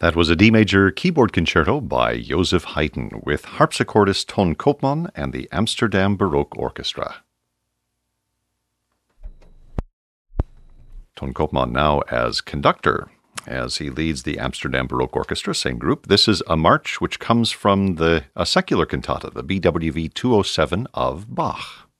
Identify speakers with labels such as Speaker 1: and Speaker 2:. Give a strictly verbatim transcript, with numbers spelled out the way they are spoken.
Speaker 1: That was a D major keyboard concerto by Joseph Haydn with harpsichordist Ton Koopman and the Amsterdam Baroque Orchestra. Ton Koopman now as conductor, as he leads the Amsterdam Baroque Orchestra, same group. This is a march which comes from the a secular cantata, the B W V two oh seven of Bach.